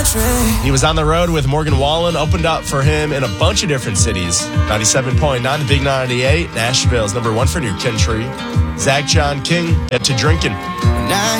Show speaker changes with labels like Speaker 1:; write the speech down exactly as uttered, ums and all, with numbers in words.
Speaker 1: country.
Speaker 2: He was on the road with Morgan Wallen, opened up for him in a bunch of different cities. ninety-seven point nine, the Big ninety-eight, Nashville's number one for New Country. Zach John King, Get to Drinking.
Speaker 1: Now